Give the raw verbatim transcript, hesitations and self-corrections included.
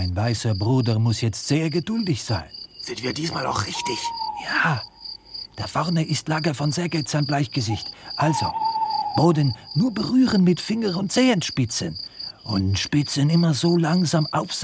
Dein weißer Bruder muss jetzt sehr geduldig sein. Sind wir diesmal auch richtig? Ja, da vorne ist Lager von Sackets am Bleichgesicht. Also, Boden nur berühren mit Finger und Zehenspitzen. Und Spitzen immer so langsam aufsetzen.